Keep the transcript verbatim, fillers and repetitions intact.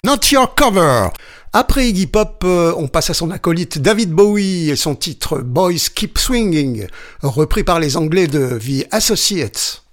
Not Your Cover. Après Iggy Pop, euh, on passe à son acolyte David Bowie et son titre Boys Keep Swinging, repris par les Anglais de The Associates.